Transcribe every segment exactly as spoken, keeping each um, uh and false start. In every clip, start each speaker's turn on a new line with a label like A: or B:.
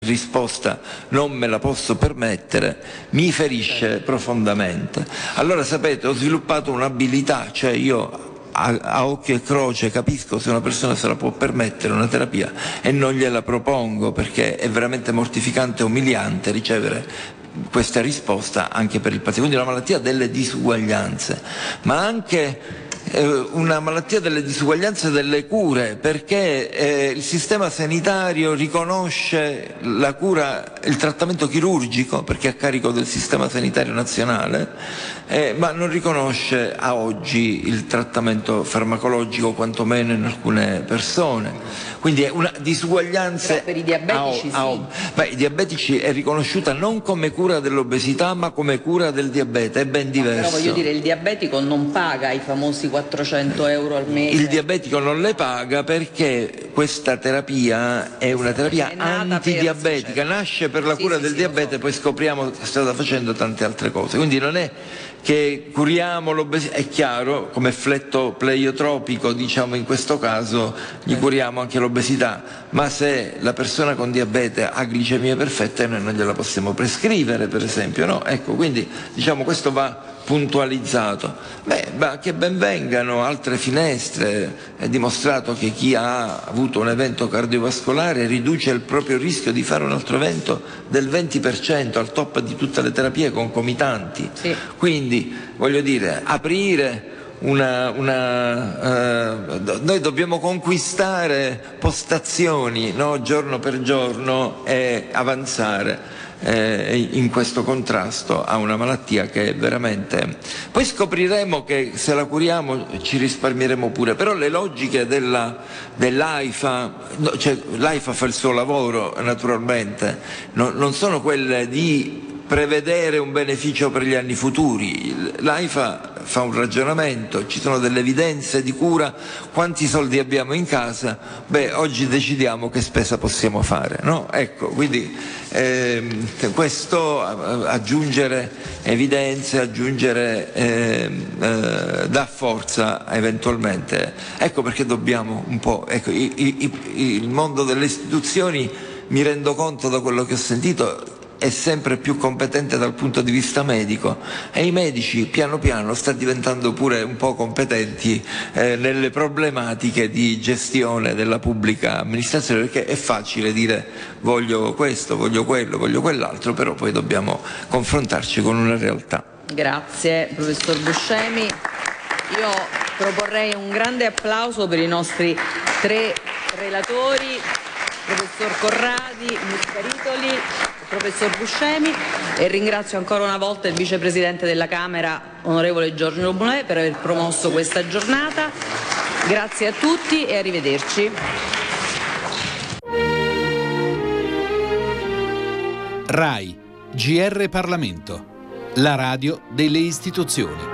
A: risposta non me la posso permettere, mi ferisce profondamente. Allora sapete, ho sviluppato un'abilità, cioè io a, a occhio e croce capisco se una persona se la può permettere una terapia e non gliela propongo, perché è veramente mortificante e umiliante ricevere questa risposta anche per il paziente. Quindi una malattia delle disuguaglianze, ma anche una malattia delle disuguaglianze delle cure, perché eh, il sistema sanitario riconosce la cura, il trattamento chirurgico, perché è a carico del sistema sanitario nazionale, eh, ma non riconosce a oggi il trattamento farmacologico, quantomeno in alcune persone. Quindi è una disuguaglianza.
B: Però per i diabetici
A: a, a,
B: sì.
A: Beh, i diabetici è riconosciuta non come cura dell'obesità, ma come cura del diabete, è ben diverso.
B: Però voglio dire, il diabetico non paga i famosi quattrocento euro al mese.
A: Il diabetico non le paga perché questa terapia è una terapia
B: è
A: antidiabetica,
B: per,
A: nasce per la
B: sì,
A: cura
B: sì,
A: del
B: sì,
A: diabete,
B: so.
A: Poi scopriamo che sta facendo tante altre cose. Quindi non è che curiamo l'obesità, è chiaro, come effetto pleiotropico, diciamo in questo caso, gli curiamo anche l'obesità, ma se la persona con diabete ha glicemia perfetta noi non gliela possiamo prescrivere, per esempio, no? Ecco, quindi diciamo questo va puntualizzato. Beh, ma che ben vengano altre finestre, è dimostrato che chi ha avuto un evento cardiovascolare riduce il proprio rischio di fare un altro evento del venti per cento al top di tutte le terapie concomitanti.
B: Sì.
A: Quindi voglio dire, aprire una, una uh, noi dobbiamo conquistare postazioni, no? Giorno per giorno, e avanzare Eh, in questo contrasto a una malattia che è veramente. Poi scopriremo che se la curiamo ci risparmieremo pure, però le logiche della, dell'AIFA, no, cioè l'AIFA fa il suo lavoro naturalmente, no, non sono quelle di prevedere un beneficio per gli anni futuri. L'AIFA fa un ragionamento, ci sono delle evidenze di cura, quanti soldi abbiamo in casa, beh oggi decidiamo che spesa possiamo fare, no? Ecco, quindi ehm, questo aggiungere evidenze, aggiungere ehm, eh, dà forza eventualmente. Ecco perché dobbiamo un po', ecco, i, i, il mondo delle istituzioni, mi rendo conto da quello che ho sentito, è sempre più competente dal punto di vista medico, e i medici piano piano stanno diventando pure un po' competenti eh, nelle problematiche di gestione della pubblica amministrazione, perché è facile dire voglio questo, voglio quello, voglio quell'altro, però poi dobbiamo confrontarci con una realtà.
B: Grazie professor Buscemi. Io proporrei un grande applauso per i nostri tre relatori, professor Corradi, Muscaritoli, professor Buscemi, e ringrazio ancora una volta il vicepresidente della Camera, onorevole Giorgio Bonè, per aver promosso questa giornata. Grazie a tutti e arrivederci.
C: RAI, G R Parlamento, la radio delle istituzioni.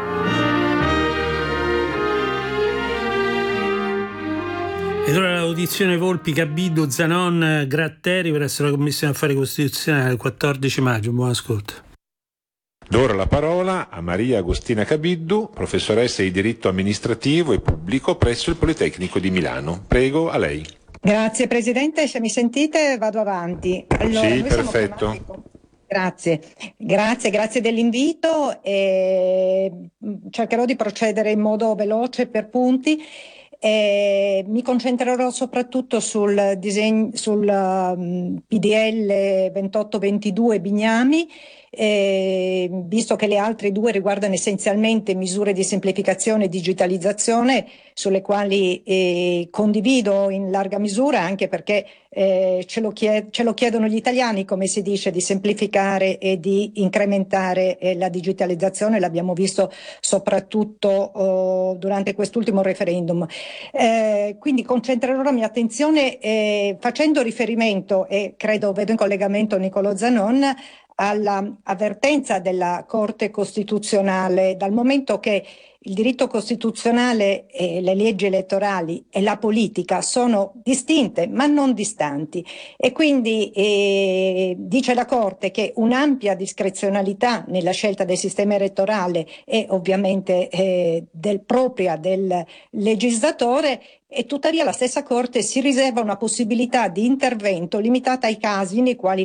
D: Ed ora l'audizione Volpi, Cabiddu, Zanon, Gratteri presso la Commissione Affari Costituzionali il quattordici maggio. Buon ascolto.
E: Do ora la parola a Maria Agostina Cabiddu, professoressa di diritto amministrativo e pubblico presso il Politecnico di Milano. Prego, a lei.
F: Grazie Presidente, se mi sentite vado avanti. Allora,
E: sì,
F: noi
E: perfetto.
F: Siamo Grazie, grazie, grazie dell'invito. E cercherò di procedere in modo veloce per punti. Eh, mi concentrerò soprattutto sul, disegno, sul um, P D L ventotto ventidue Bignami, eh, visto che le altre due riguardano essenzialmente misure di semplificazione e digitalizzazione, sulle quali eh, condivido in larga misura, anche perché eh, ce, lo chied- ce lo chiedono gli italiani, come si dice, di semplificare e di incrementare eh, la digitalizzazione. L'abbiamo visto soprattutto oh, durante quest'ultimo referendum. Eh, quindi concentrerò la mia attenzione eh, facendo riferimento, e credo vedo in collegamento Nicolò Zanon, all'avvertenza della Corte Costituzionale, dal momento che il diritto costituzionale e le leggi elettorali e la politica sono distinte ma non distanti, e quindi eh, dice la Corte che un'ampia discrezionalità nella scelta del sistema elettorale è ovviamente eh, del, propria del legislatore, e tuttavia la stessa Corte si riserva una possibilità di intervento limitata ai casi nei quali